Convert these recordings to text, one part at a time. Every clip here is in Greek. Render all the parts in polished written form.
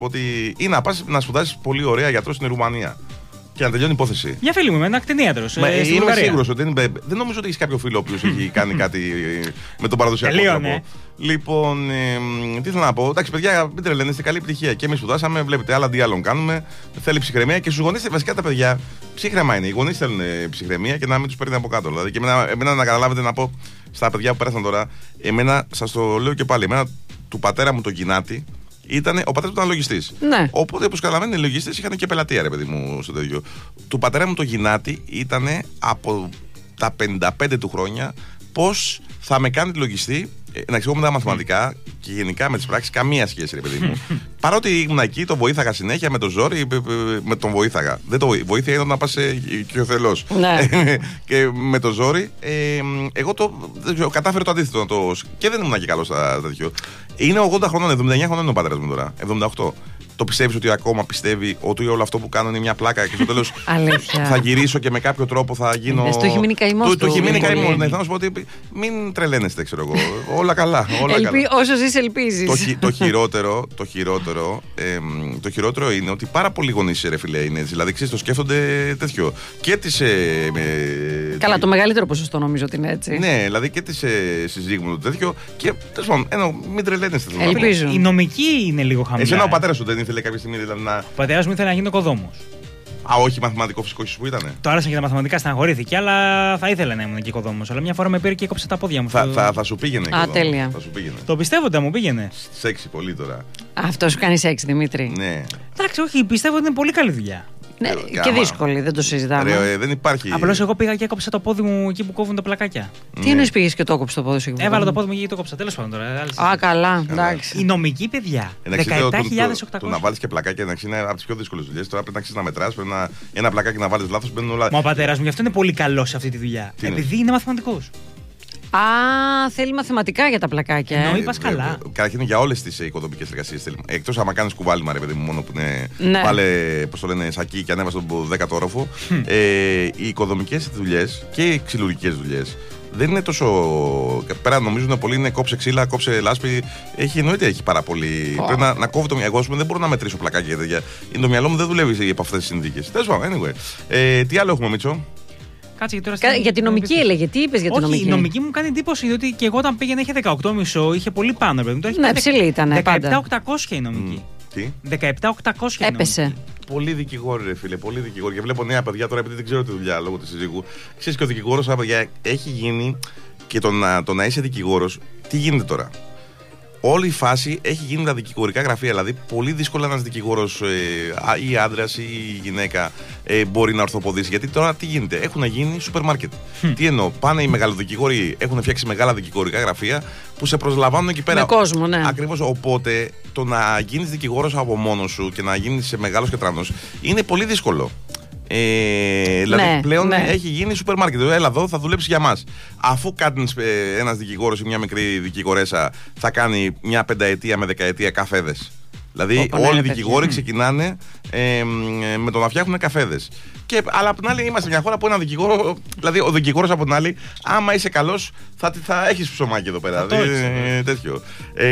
ότι ή να πας να σπουδάσεις πολύ ωραία γιατρό στην Ρουμανία και να τελειώνει η υπόθεση. Μια φίλη μου, είμαι ένα κτηνίατρος. Είμαι σίγουρος ότι δεν νομίζω ότι έχεις κάποιο φίλο ο οποίος έχει κάνει κάτι με τον παραδοσιακό τρόπο. Λοιπόν, τι θέλω να πω. Εντάξει, παιδιά, μην τρελαίνεστε, καλή επιτυχία. Και εμείς σπουδάσαμε, βλέπετε, άλλα αντί άλλων κάνουμε. Θέλει ψυχραιμία και στους γονείς, βασικά τα παιδιά, ψύχραιμα είναι. Οι γονείς θέλουν ψυχραιμία και να μην τους παίρνει από κάτω. Δηλαδή, και εμένα να καταλάβετε να πω στα παιδιά που πέρασαν τώρα, εμένα, σας το λέω και πάλι, εμένα του πατέρα μου τον Κινάτη. Ο πατέρας μου ήταν λογιστής. Ναι. Οπότε, όπως καταλαβαίνετε, οι λογιστές είχαν και πελατεία, ρε παιδί μου, στο τέτοιο. Του πατέρα μου το Γινάτη ήταν από τα 55 του χρόνια πώς θα με κάνει λογιστή. Να ξέρω με τα μαθηματικά και γενικά με τις πράξεις, καμία σχέση, ρε παιδί μου. Παρότι ήμουν εκεί, τον βοήθαγα συνέχεια με το ζόρι, με τον βοήθαγα. Δεν το βοήθεια είναι να πας και ο θελός. Ναι. Και με το ζόρι, εγώ κατάφερε το αντίθετο. Και δεν ήμουν και καλό στα τέτοιο. Είναι 80 χρονών, 79 χρονών είναι ο πατέρας μου τώρα. 78. Το πιστεύεις ότι ακόμα πιστεύει ότι όλο αυτό που κάνω είναι μια πλάκα και στο τέλος θα γυρίσω και με κάποιο τρόπο θα γίνω. Το έχει μείνει καημός. Το έχει μείνει καημός. Ναι, θα σου πω ότι μην τρελαίνεστε, ξέρω εγώ. Όλα καλά. Όσο ζεις, ελπίζεις. Το χειρότερο είναι ότι πάρα πολλοί γονείς, ρε φίλε, είναι. Δηλαδή, ξέρεις, το σκέφτονται τέτοιο. Και τις. Καλά, το μεγαλύτερο ποσοστό νομίζω ότι είναι έτσι. Ναι, δηλαδή και τις συζύγου μου το τέτοιο. Και τέλος πάντων, μην τρελαίνεστε. Ελπίζω. Η νομική είναι λίγο χαμηλή. Εσένα ο πατέρας σου δεν ήθελε κάποια στιγμή δηλαδή να. Ο πατέρας μου ήθελε να γίνει οικοδόμος. Α, όχι μαθηματικό φυσικό που ήτανε. Το άρεσαν και τα μαθηματικά, στεναχωρήθηκε, αλλά θα ήθελε να ήμουν και οικοδόμος. Αλλά μια φορά με πήρε και κόψε τα πόδια μου. Θα σου πήγαινε. Α, τέλεια. Θα σου πήγαινε. Το πιστεύω ότι μου πήγαινε. Σεξι πολύ τώρα. Αυτό σου κάνει σεξ, Δημήτρη. Ναι. Εντάξει, όχι, πιστεύω ότι είναι πολύ καλή δουλειά. Ναι, και δύσκολη, δεν το συζητάμε. Δεν υπάρχει. Απλώς εγώ πήγα και έκοψα το πόδι μου εκεί που κόβουν τα πλακάκια. Τι εννοείς πήγες και το έκοψε το πόδι σου? Έβαλα το πόδι μου εκεί και το κόψα. Τέλος πάντων τώρα. Α, καλά, εντάξει. Η νομική, παιδιά. 17.800. Το να βάλεις και πλακάκια είναι από τις πιο δύσκολες δουλειές. Τώρα πρέπει να ξέρεις να μετράς, πρέπει ένα πλακάκι να βάλεις λάθος. Μα ο πατέρας μου γι' αυτό είναι πολύ καλός σε αυτή τη δουλειά. Επειδή είναι μαθηματικός. Α, θέλει μαθηματικά για τα πλακάκια. Εννοεί πας καλά. Καταρχήν για όλες τις οικοδομικές εργασίες. Εκτός άμα κάνεις κουβάλιμα, ρε παιδί μου, μόνο που είναι. Ναι. Βάλε, πώς το λένε, σακί και ανέβασε τον 10ο όροφο. Οι οικοδομικές δουλειές και οι ξυλουργικές δουλειές δεν είναι τόσο. Πέρα νομίζουν πολύ είναι κόψε ξύλα, κόψε λάσπη. Εννοείται έχει πάρα πολύ. Πρέπει να κόβει το μυαλό. Εγώ δεν μπορώ να μετρήσω πλακάκια τέτοια. Το μυαλό μου δεν δουλεύει από αυτές τις συνθήκες. Τέλος πάντων, anyway. Τι άλλο έχουμε, Μίτσο? Για την νομική έλεγε, τι είπες για την νομική? Η νομική μου κάνει εντύπωση, διότι και εγώ όταν πήγαινε είχε 18,5, είχε πολύ πάνω. Ναι, ψηλή ήταν. 17.800 η νομική. Τι? 17.800 έπεσε. Πολύ δικηγόροι, ρε φίλε, πολύ δικηγόροι. Και βλέπω νέα παιδιά τώρα, επειδή δεν ξέρω τη δουλειά λόγω της συζύγου. Ξέρεις και ο δικηγόρος, παιδιά, έχει γίνει και το να είσαι δικηγόρος, τι γίνεται τώρα? Όλη η φάση έχει γίνει τα δικηγορικά γραφεία. Δηλαδή, πολύ δύσκολα ένας δικηγόρος ή άντρας ή γυναίκα μπορεί να ορθοποδήσει. Γιατί τώρα τι γίνεται? Έχουν γίνει σούπερ μάρκετ. Τι εννοώ? Πάνε οι μεγαλοδικηγόροι, έχουν φτιάξει μεγάλα δικηγορικά γραφεία που σε προσλαμβάνουν εκεί πέρα. Με κόσμο, ναι. Ακριβώς. Οπότε το να γίνεις δικηγόρος από μόνος σου και να γίνεις μεγάλος και τρανός είναι πολύ δύσκολο. Δηλαδή πλέον έχει γίνει σούπερ μάρκετ. Έλα εδώ, θα δουλέψει για μας. Αφού κάνει ένας δικηγόρος ή μια μικρή δικηγορέσα, θα κάνει μια 5ετία με 10ετία καφέδες. Δηλαδή όλοι οι δικηγόροι ξεκινάνε με το να φτιάχνουν καφέδες. Αλλά από την άλλη είμαστε μια χώρα που ένα δικηγόρο, δηλαδή ο δικηγόρος από την άλλη, άμα είσαι καλός, θα έχεις ψωμάκι εδώ πέρα. Τέτοιο.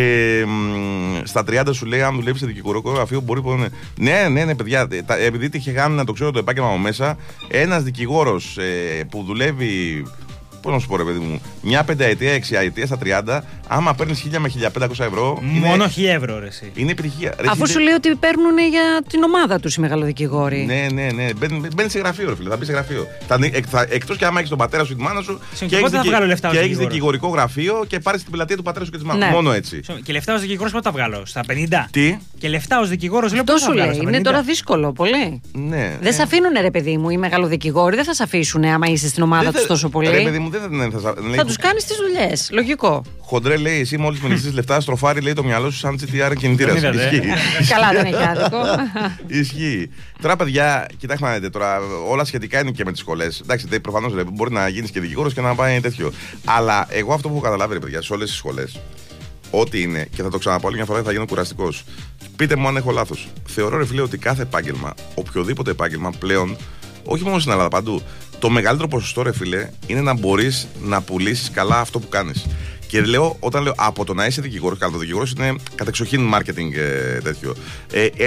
Στα 30 σου λέει, αν δουλεύεις σε δικηγορικό γραφείο, μπορεί να. Ναι, παιδιά. Επειδή τύχε να το ξέρω το επάγγελμα μου μέσα, ένας δικηγόρος που δουλεύει. Πώς να σου πω, ρε παιδί μου, μια 5ετία, 6ετία στα 30, άμα παίρνεις 1.000 με 1.500 ευρώ. Μόνο 1.000 ευρώ, ρε εσύ. Είναι επιτυχία. Αφού σου λέει ότι παίρνουν για την ομάδα τους οι μεγαλοδικηγόροι. Ναι. Μπαίνεις σε γραφείο, ρε φίλε, θα μπει σε γραφείο. Εκτός και άμα έχεις τον πατέρα σου ή τη μάνα σου και έχεις δικηγορικό γραφείο και πάρεις την πελατεία του πατέρα σου και τη μάνα. Ναι. Μόνο έτσι. Και λεφτά ως δικηγόρος πότε τα βγάλω? Στα 50. Τι? Και λεφτά ως δικηγόρος λέω πώς θα βγάλω? Είναι τώρα δύσκολο πολύ. Ναι. Δεν σε αφήνουν, ρε παιδί μου, οι μεγαλοδικηγόροι δεν θα σε αφήσουν άμα είσαι στην ομάδα τους τόσο πολύ. Θα τους κάνεις τις δουλειές. Λογικό. Χοντρέ λέει: εσύ μόλις με νηστείς λεφτά, στροφάρι λέει το μυαλό σου σαν GTR κινητήρας. Ισχύει. Καλά, δεν έχει άδικο. Ισχύει. Τώρα, παιδιά, κοιτάξτε να δείτε τώρα, όλα σχετικά είναι και με τις σχολές. Εντάξει, προφανώς μπορεί να γίνεις και δικηγόρος και να πάει τέτοιο. Αλλά εγώ αυτό που έχω καταλάβει, ρε παιδιά, σε όλες τις σχολές, ό,τι είναι, και θα το ξαναπώ άλλη μια φορά, θα γίνω κουραστικός. Πείτε μου αν έχω λάθος. Θεωρώ, ρε φίλε, ότι κάθε επάγγελμα, οποιοδήποτε επάγγελμα πλέον, όχι μόνο στην Ελλάδα, παντού, το μεγαλύτερο ποσοστό, ρε φίλε, είναι να μπορείς να πουλήσεις καλά αυτό που κάνεις. Και όταν λέω από το να είσαι δικηγόρος, καλά, το δικηγόρος είναι κατεξοχήν marketing τέτοιο.